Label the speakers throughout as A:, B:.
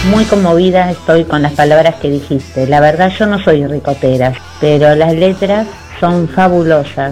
A: Muy conmovida estoy con las palabras que dijiste. La verdad yo no soy ricotera, pero las letras son fabulosas.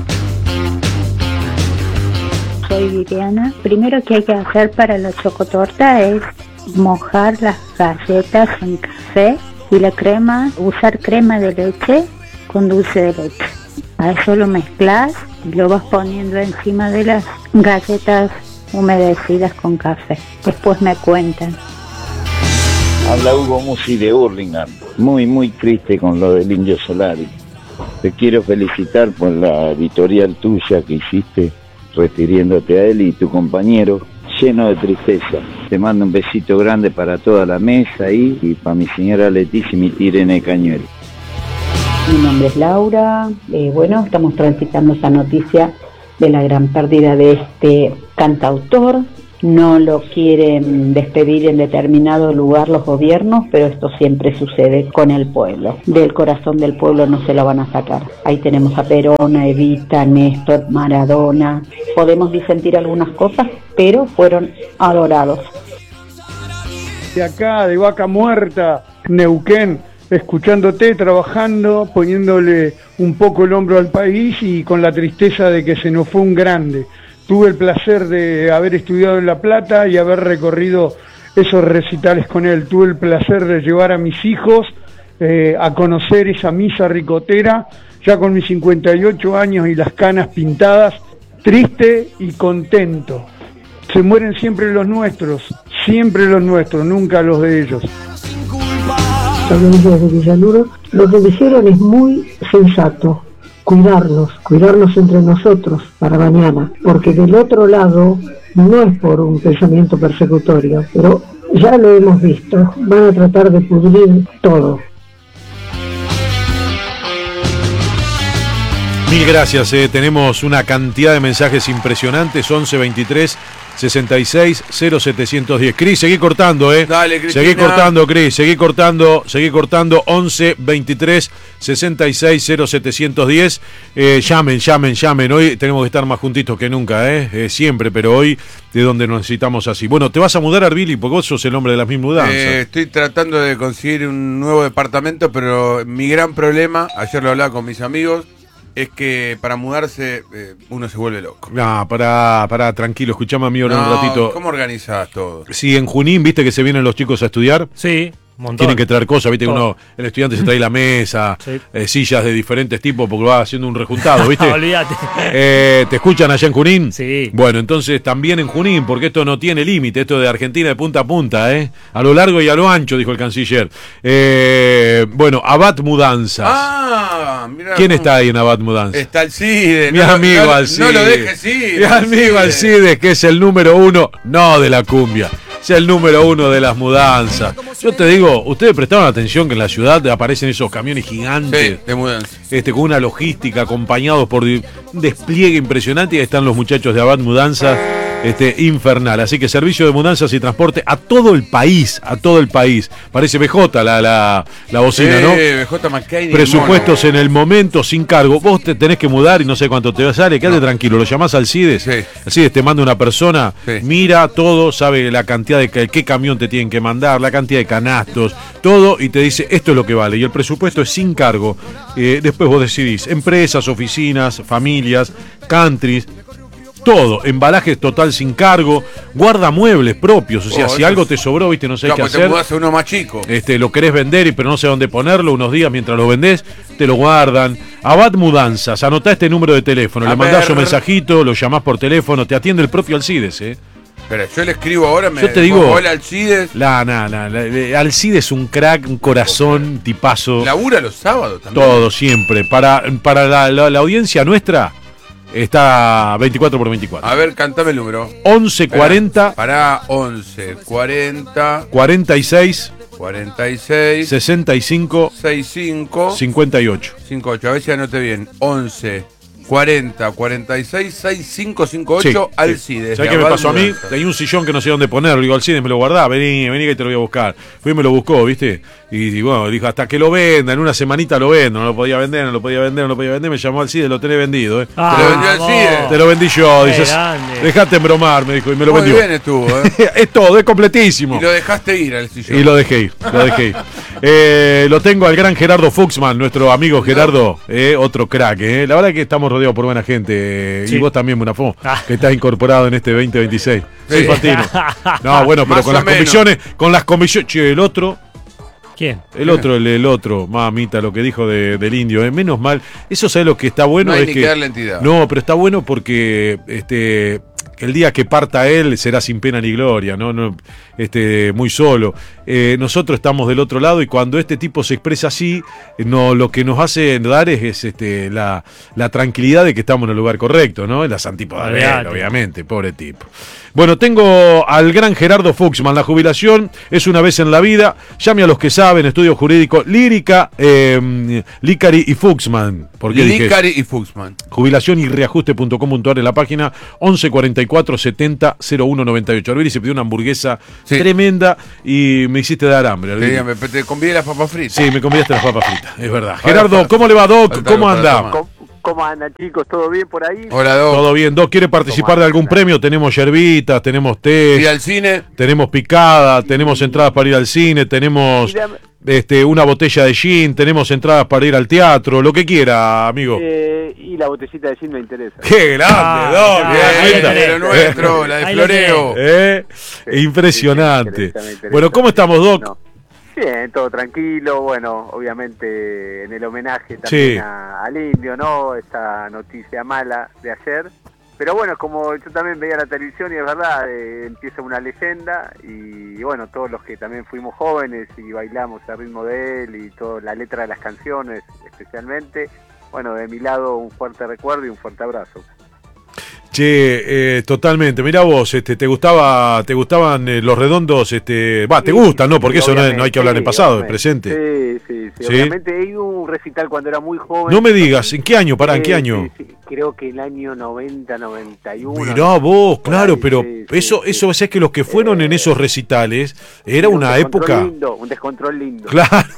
B: Soy Viviana. Primero que hay que hacer para la chocotorta es mojar las galletas en café y la crema, usar crema de leche con dulce de leche. A eso lo mezclas y lo vas poniendo encima de las galletas humedecidas con café. Después me cuentan.
C: Habla Hugo Musi de Hurlingham. Muy triste con lo del Indio Solari. Te quiero felicitar por la editorial tuya que hiciste refiriéndote a él y tu compañero, lleno de tristeza. Te mando un besito grande para toda la mesa ahí y para mi señora Leticia y mi tía Irene Cañuel.
D: Mi nombre es Laura. Estamos transitando esa noticia de la gran pérdida de este cantautor. No lo quieren despedir en determinado lugar los gobiernos, pero esto siempre sucede con el pueblo. Del corazón del pueblo no se lo van a sacar. Ahí tenemos a Perón, a Evita, Néstor, Maradona. Podemos disentir algunas cosas, pero fueron adorados.
E: De acá, de Vaca Muerta, Neuquén, escuchándote, trabajando, poniéndole un poco el hombro al país y con la tristeza de que se nos fue un grande. Tuve el placer de haber estudiado en La Plata y haber recorrido esos recitales con él. Tuve el placer de llevar a mis hijos a conocer esa misa ricotera, ya con mis 58 años y las canas pintadas, triste y contento. Se mueren siempre los nuestros, nunca los de ellos.
F: Saludos desde Villaluro. Lo que dijeron es muy sensato. Cuidarnos entre nosotros para mañana, porque del otro lado no es por un pensamiento persecutorio, pero ya lo hemos visto, van a tratar de pudrir todo.
G: Mil gracias, tenemos una cantidad de mensajes impresionantes, 11 23 66 0710. Cris, seguí cortando,
H: Dale, Cristina.
G: Seguí cortando, Cris, seguí cortando, 11 23 66 0710. Llamen. Hoy tenemos que estar más juntitos que nunca, siempre, pero hoy de donde nos necesitamos así. Bueno, ¿te vas a mudar, Arbili? Porque vos sos el hombre de las mil mudanzas.
H: Estoy tratando de conseguir un nuevo departamento, pero mi gran problema, ayer lo hablaba con mis amigos, es que para mudarse uno se vuelve loco.
G: No, pará, tranquilo, escuchame a mí ahora un ratito.
H: ¿Cómo organizás todo?
G: Sí, en Junín, ¿viste que se vienen los chicos a estudiar?
I: Sí, un montón.
G: Tienen que traer cosas, ¿viste? El estudiante se trae la mesa,
I: sí.
G: Sillas de diferentes tipos porque va haciendo un rejuntado, ¿viste?
I: Olvídate.
G: ¿Te escuchan allá en Junín?
I: Sí.
G: Bueno, entonces también en Junín, porque esto no tiene límite, esto de Argentina de punta a punta, a lo largo y a lo ancho, dijo el canciller. Abad Mudanzas.
H: Mirá.
G: ¿Quién está ahí en Abad Mudanzas?
H: Está Alcides.
G: Mi amigo Alcides.
H: No lo dejes ir.
G: Mi amigo Alcides, que es el número uno, no de la cumbia, es el número uno de las mudanzas. Yo te digo, ustedes prestaron atención que en la ciudad aparecen esos camiones gigantes,
H: de mudanza,
G: con una logística, acompañados por un despliegue impresionante, y ahí están los muchachos de Abad Mudanzas. Infernal, así que servicio de mudanzas y transporte a todo el país, parece BJ la bocina, ¿no?
H: BJ McCain.
G: Presupuestos en el momento, sin cargo. Vos te tenés que mudar y no sé cuánto te sale, quédate tranquilo, lo llamás al CIDES, Alcides te manda una persona, mira todo, sabe la cantidad de qué camión te tienen que mandar, la cantidad de canastos, todo, y te dice esto es lo que vale, y el presupuesto es sin cargo. Después vos decidís, empresas, oficinas, familias, countries, todo, embalajes total sin cargo, guardamuebles propios, o sea, si algo te sobró, viste, no sé qué hacer.
H: Te mudás a uno más chico.
G: Lo querés vender, pero no sé dónde ponerlo, unos días mientras lo vendés, te lo guardan. Abad Mudanzas, anotá este número de teléfono, le mandás un mensajito, lo llamás por teléfono, te atiende el propio Alcides,
H: Pero yo le escribo ahora,
G: yo te digo,
H: hola Alcides.
G: Alcides es un crack, un corazón, tipazo.
H: Labura los sábados también.
G: Todo, siempre. Para la audiencia nuestra, está 24x24.
H: A ver, cantame el número.
G: 1140.
H: Pará, 1140.
G: 46.
H: 65.
G: 58.
H: 58. A ver si anote bien. 40 46 6558 Alcides.
G: ¿Sabés qué me pasó a mí? Tenía un sillón que no sé dónde ponerlo. Digo, Alcides, me lo guardá, vení que te lo voy a buscar. Fui y me lo buscó, ¿viste? Y bueno, dijo, hasta que lo venda, en una semanita lo vendo, no lo podía vender, me llamó al CIDE, lo tenés vendido, ¿eh?
H: ¿Te lo vendió el CIDE?
G: Te lo vendí yo, dices, dejate embromar, me dijo, y me lo vendió.
H: Muy bien estuvo, ¿eh?
G: Es todo, es completísimo.
H: Y lo dejaste ir al sillón.
G: Y lo dejé ir. Lo tengo al gran Gerardo Fuchsman, nuestro amigo Gerardo, otro crack, La verdad que estamos rodeados por buena gente, y vos también, Bonafó, que estás incorporado en este 2026. Sí, Fantino. No, bueno, pero con las convicciones, che, el otro...
I: ¿Quién?
G: El otro, mamita, lo que dijo del indio, menos mal. Eso, ¿sabes lo que está bueno?
H: No hay
G: es
H: ni
G: que
H: darle entidad.
G: No, pero está bueno porque el día que parta él será sin pena ni gloria, ¿no? Muy solo. Nosotros estamos del otro lado y cuando este tipo se expresa así, lo que nos hace dar es la tranquilidad de que estamos en el lugar correcto, ¿no? En las antípodas de él, obviamente, pobre tipo. Bueno, tengo al gran Gerardo Fuchsman. La jubilación es una vez en la vida. Llame a los que saben, estudio jurídico, Lírica, Licari y Fuchsman. ¿Por qué
H: Licari y Fuchsman.
G: Jubilación y reajuste.com.ar en la página 11 44 70 01 98. Arbiri se pidió una hamburguesa tremenda y me hiciste dar hambre.
H: Te convidé las papas fritas.
G: Sí, me convidaste las papas fritas, es verdad. Gerardo, ¿cómo le va, Doc? ¿Cómo anda?
J: ¿Cómo andan, chicos? ¿Todo bien por ahí?
H: Hola, Doc.
G: Todo bien. Doc, ¿quiere participar de algún premio? Tenemos yerbitas, tenemos té.
H: ¿Ir al cine?
G: Tenemos picada, tenemos entradas para ir al cine, tenemos una botella de gin, tenemos entradas para ir al teatro, lo que quiera, amigo.
J: Y la botellita de gin me interesa.
G: ¡Qué grande, Doc!
H: De lo nuestro, la de Floreo.
G: Impresionante.
J: Me interesa.
G: Bueno, ¿cómo estamos, Doc?
J: No. Bien, todo tranquilo, bueno, obviamente en el homenaje también al indio, ¿no? Esta noticia mala de ayer, pero bueno, como yo también veía la televisión y es verdad, empieza una leyenda y bueno, todos los que también fuimos jóvenes y bailamos al ritmo de él y toda la letra de las canciones especialmente, bueno, de mi lado un fuerte recuerdo y un fuerte abrazo.
G: Che, totalmente. Mirá vos, te gustaban los redondos, te gustan, ¿no? Porque eso no hay que hablar en pasado, en presente.
J: Sí. Obviamente he ido a un recital cuando era muy joven.
G: No me digas, ¿en qué año? ¿En qué año?
J: Sí, creo que el año 90, 91.
G: Mirá vos, claro, ahí, pero eso es que los que fueron en esos recitales, era una época...
J: Un descontrol lindo.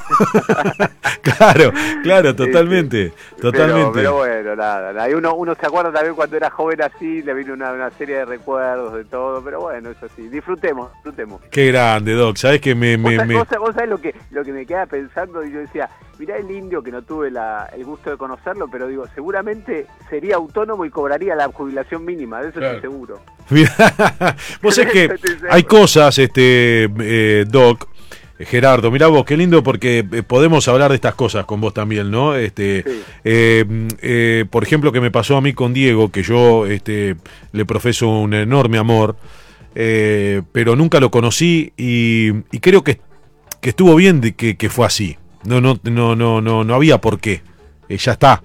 G: Claro, totalmente.
J: Pero bueno, nada. Uno se acuerda también cuando era joven así, le vino una serie de recuerdos de todo, pero bueno, eso sí, disfrutemos.
G: Qué grande, Doc, ¿sabés que
J: vos sabés lo que me queda pensando? Y yo decía, mirá el indio, que no tuve el gusto de conocerlo, pero digo, seguramente sería autónomo y cobraría la jubilación mínima, de eso estoy seguro.
G: Mirá, vos sabés que hay cosas, Doc, Gerardo, mirá vos, qué lindo porque podemos hablar de estas cosas con vos también, ¿no? Por ejemplo, que me pasó a mí con Diego, que yo le profeso un enorme amor, pero nunca lo conocí y creo que estuvo bien de que fue así. No había por qué. Ya está.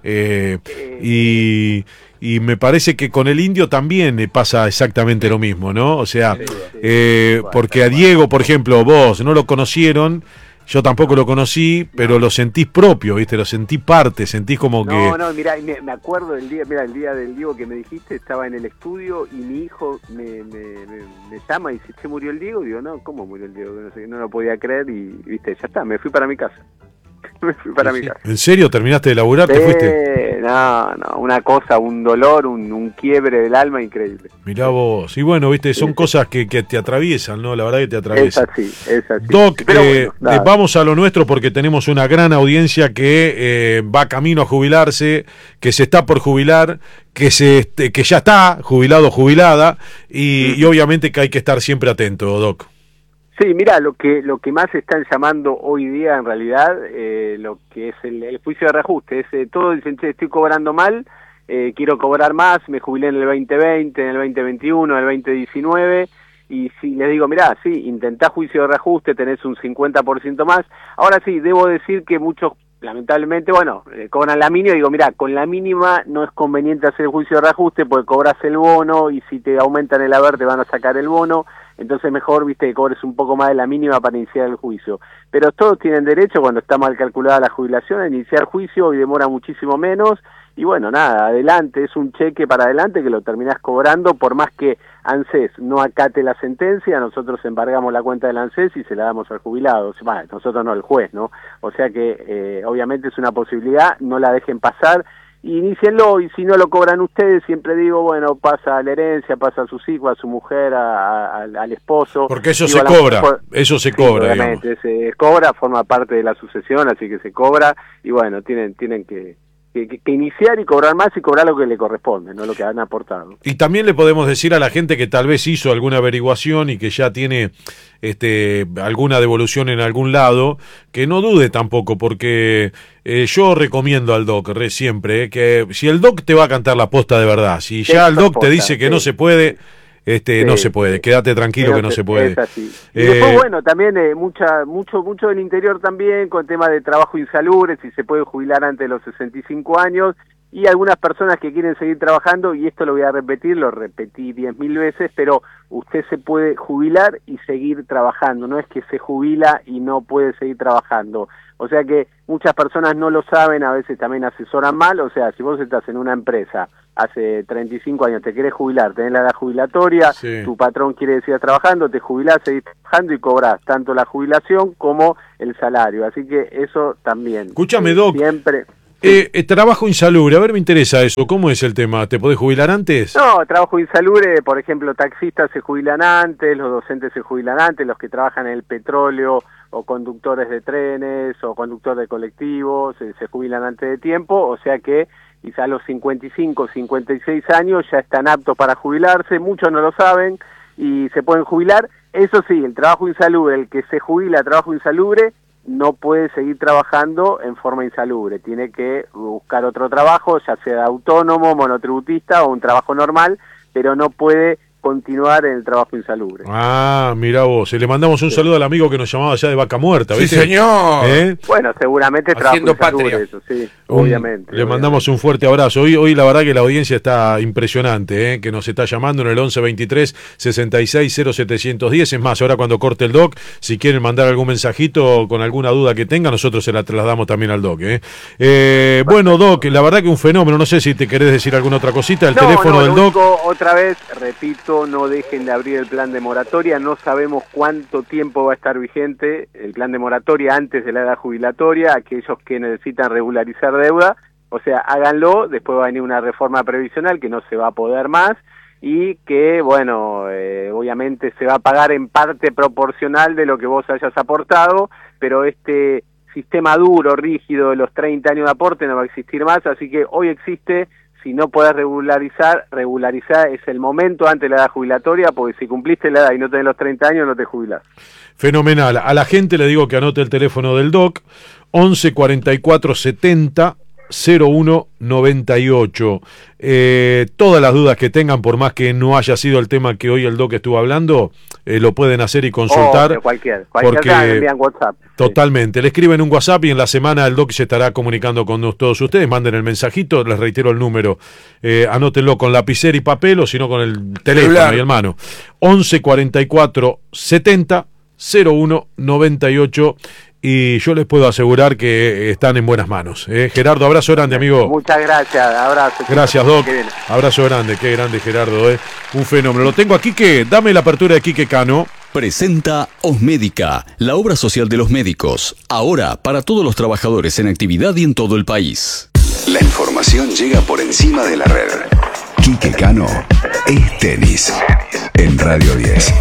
G: Y me parece que con el indio también pasa exactamente lo mismo, ¿no? O sea, porque a Diego, por ejemplo, vos no lo conocieron, yo tampoco lo conocí, pero lo sentís propio, ¿viste? Lo sentí parte, sentís como que...
J: No, mirá, me acuerdo del día, el día del Diego que me dijiste, estaba en el estudio y mi hijo me llama y dice, ¿se murió el Diego? Y digo, no, ¿cómo murió el Diego? No lo podía creer y, viste, ya está, me fui para mi casa. Mi casa.
G: ¿En serio? ¿Terminaste de laburar? ¿Te fuiste?
J: No, una cosa, un dolor, un quiebre del alma increíble.
G: Mirá vos. Y bueno, viste, son cosas que te atraviesan, ¿no? La verdad que te atraviesan.
J: Es así.
G: Doc, vamos a lo nuestro porque tenemos una gran audiencia que va camino a jubilarse, que se está por jubilar, que ya está jubilado o jubilada y obviamente que hay que estar siempre atento, Doc.
J: Sí, mira, lo que más están llamando hoy día en realidad, lo que es el juicio de reajuste, todos dicen, che, estoy cobrando mal, quiero cobrar más, me jubilé en el 2020, en el 2021, en el 2019, y si les digo, mirá, sí, intentá juicio de reajuste, tenés un 50% más. Ahora sí, debo decir que muchos, lamentablemente, cobran la mínima, digo, mirá, con la mínima no es conveniente hacer el juicio de reajuste porque cobras el bono y si te aumentan el haber te van a sacar el bono. entonces mejor, viste, que cobres un poco más de la mínima para iniciar el juicio. Pero todos tienen derecho, cuando está mal calculada la jubilación, a iniciar juicio y demora muchísimo menos. Y bueno, nada, adelante, es un cheque para adelante que lo terminás cobrando, por más que ANSES no acate la sentencia, nosotros embargamos la cuenta del ANSES y se la damos al jubilado. Bueno, nosotros no, el juez, ¿no? O sea que obviamente es una posibilidad, no la dejen pasar, inícienlo, y si no lo cobran ustedes, siempre digo, bueno, pasa a la herencia, pasa a sus hijos, a su mujer, al esposo.
G: Porque eso
J: digo,
G: se cobra, eso se cobra,
J: obviamente,
G: digamos.
J: se cobra, forma parte de la sucesión, así que se cobra, y bueno, tienen que iniciar y cobrar más y cobrar lo que le corresponde, no lo que han aportado.
G: Y también le podemos decir a la gente que tal vez hizo alguna averiguación y que ya tiene alguna devolución en algún lado, que no dude tampoco, porque yo recomiendo al doc siempre que si el doc te va a cantar la posta de verdad, si ya el doc te dice que no se puede, no se puede, quédate tranquilo que no se puede.
J: Es así. Y después, bueno, también mucho del interior también, con temas de trabajo insalubre, si se puede jubilar antes de los 65 años, y algunas personas que quieren seguir trabajando, y esto lo voy a repetir, lo repetí 10.000 veces, pero usted se puede jubilar y seguir trabajando, no es que se jubila y no puede seguir trabajando. O sea que muchas personas no lo saben, a veces también asesoran mal, o sea, si vos estás en una empresa hace 35 años, te querés jubilar, tenés la edad jubilatoria, sí, tu patrón quiere que sigas trabajando, te jubilás, seguís trabajando y cobrás tanto la jubilación como el salario, así que eso también.
G: Escúchame, Doc,
J: siempre...
G: trabajo insalubre, a ver, me interesa eso, ¿cómo es el tema? ¿Te podés jubilar antes?
J: No, trabajo insalubre, por ejemplo, taxistas se jubilan antes, los docentes se jubilan antes, los que trabajan en el petróleo, o conductores de trenes, o conductores de colectivos, se jubilan antes de tiempo, o sea que quizá a los 55, 56 años ya están aptos para jubilarse, muchos no lo saben, y se pueden jubilar. Eso sí, el trabajo insalubre, el que se jubila a trabajo insalubre, no puede seguir trabajando en forma insalubre, tiene que buscar otro trabajo, ya sea autónomo, monotributista o un trabajo normal, pero no puede continuar en el trabajo insalubre.
G: Ah, mira vos, le mandamos un saludo al amigo que nos llamaba allá de Vaca Muerta, ¿viste?
H: Sí, señor.
J: Bueno, seguramente trabajo insalubre, eso sí, obviamente.
G: Le mandamos un fuerte abrazo. Hoy la verdad que la audiencia está impresionante, que nos está llamando en el 1123 660710. Es más, ahora cuando corte el doc, si quieren mandar algún mensajito con alguna duda que tenga, nosotros se la trasladamos también al doc. Bueno, doc, la verdad que un fenómeno, no sé si te querés decir alguna otra cosita, el teléfono del doc.
J: Otra vez, repito, no dejen de abrir el plan de moratoria, no sabemos cuánto tiempo va a estar vigente el plan de moratoria antes de la edad jubilatoria, aquellos que necesitan regularizar deuda, o sea, háganlo, después va a venir una reforma previsional que no se va a poder más, y que, bueno, obviamente se va a pagar en parte proporcional de lo que vos hayas aportado, pero este sistema duro, rígido de los 30 años de aporte no va a existir más, así que hoy existe. Si no podés regularizar es el momento antes de la edad jubilatoria, porque si cumpliste la edad y no tenés los 30 años, no te jubilás.
G: Fenomenal. A la gente le digo que anote el teléfono del DOC, 11 44 70 01 98. Todas las dudas que tengan, por más que no haya sido el tema que hoy el DOC estuvo hablando, lo pueden hacer y consultar.
J: Cualquier
G: porque
J: me envían WhatsApp.
G: Totalmente. Le escriben un WhatsApp y en la semana el DOC se estará comunicando con todos ustedes. Manden el mensajito, les reitero el número. Anótenlo con lapicera y papel o si no con el teléfono ahí en mano. 11 44 70 01 98. Y yo les puedo asegurar que están en buenas manos. Gerardo, abrazo grande, amigo.
J: Muchas gracias, abrazo.
G: Gracias, Doc. Abrazo grande, qué grande Gerardo, un fenómeno. Lo tengo aquí, dame la apertura de Quique Cano.
I: Presenta Osmédica, la obra social de los médicos, ahora para todos los trabajadores en actividad y en todo el país.
K: La información llega por encima de la red. Quique Cano es tenis en Radio 10.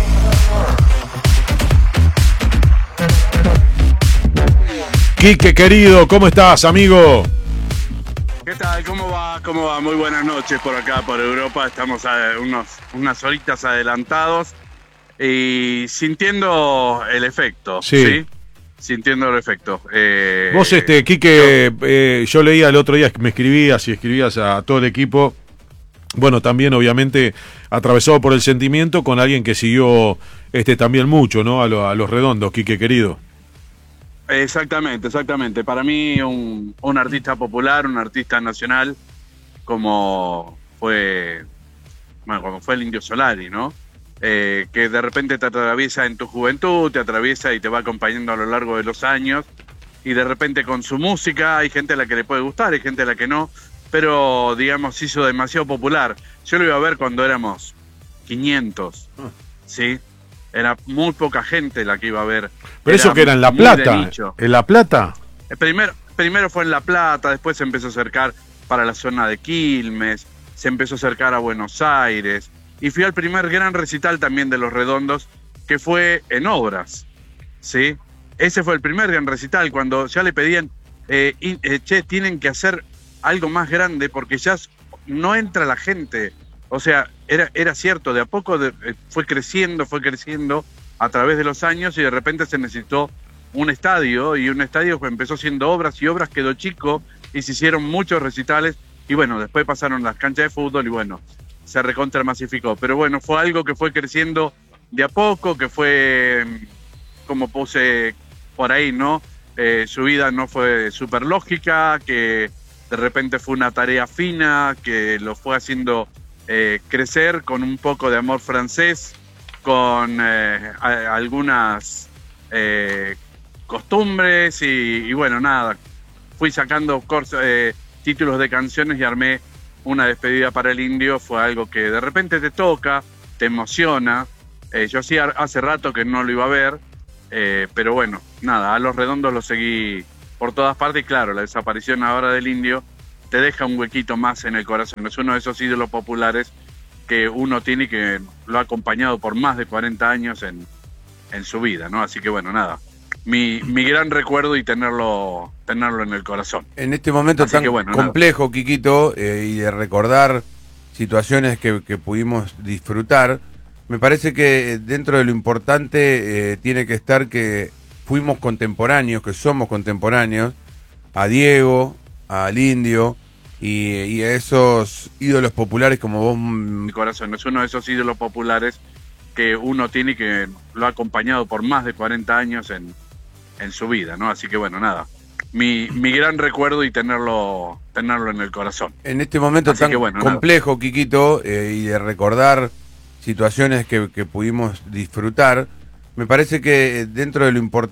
G: Quique, querido, ¿cómo estás, amigo?
L: ¿Qué tal? ¿Cómo va? ¿Cómo va? Muy buenas noches por acá, por Europa. Estamos a unas horitas adelantados y sintiendo el efecto, ¿sí? Sintiendo el efecto.
G: Vos, Quique, yo leía el otro día que me escribías a todo el equipo. Bueno, también obviamente atravesado por el sentimiento con alguien que siguió también mucho, ¿no? A los redondos, Quique, querido.
L: Exactamente. Para mí un artista popular, un artista nacional, como fue el Indio Solari, ¿no? que de repente te atraviesa en tu juventud, te atraviesa y te va acompañando a lo largo de los años, y de repente con su música hay gente a la que le puede gustar, hay gente a la que no, pero digamos se hizo demasiado popular. Yo lo iba a ver cuando éramos 500, ¿sí? Era muy poca gente la que iba a ver.
G: Pero eso que era en La Plata. ¿En La Plata?
L: Primero fue en La Plata, después se empezó a acercar para la zona de Quilmes, se empezó a acercar a Buenos Aires, y fui al primer gran recital también de Los Redondos, que fue en Obras, ¿sí? Ese fue el primer gran recital, cuando ya le pedían, che, tienen que hacer algo más grande, porque ya no entra la gente. O sea, era cierto, de a poco fue creciendo a través de los años, y de repente se necesitó un estadio, y un estadio empezó siendo Obras, y Obras quedó chico, y se hicieron muchos recitales, y bueno, después pasaron las canchas de fútbol, y bueno, se recontramasificó. Pero bueno, fue algo que fue creciendo de a poco, que fue, como puse por ahí, ¿no? Su vida no fue súper lógica, que de repente fue una tarea fina, que lo fue haciendo crecer con un poco de amor francés, con algunas costumbres, y bueno, nada, fui sacando títulos de canciones y armé una despedida para el Indio. Fue algo que de repente te toca, te emociona. Yo hace rato que no lo iba a ver, pero bueno, nada, a Los Redondos lo seguí por todas partes, y claro, la desaparición ahora del Indio te deja un huequito más en el corazón. Es uno de esos ídolos populares que uno tiene y que lo ha acompañado por más de 40 años en su vida, ¿no? Así que bueno, nada, mi gran recuerdo y tenerlo en el corazón.
H: En este momento tan complejo, Quiquito, y de recordar situaciones que pudimos disfrutar, me parece que dentro de lo importante tiene que estar que fuimos contemporáneos, que somos contemporáneos, a Diego, al Indio y a esos ídolos populares como vos.
L: Mi corazón es uno de esos ídolos populares que uno tiene y que lo ha acompañado por más de 40 años en su vida, ¿no? Así que bueno, nada, mi gran recuerdo y tenerlo en el corazón.
H: En este momento tan complejo, Quiquito, y de recordar situaciones que pudimos disfrutar, me parece que dentro de lo importante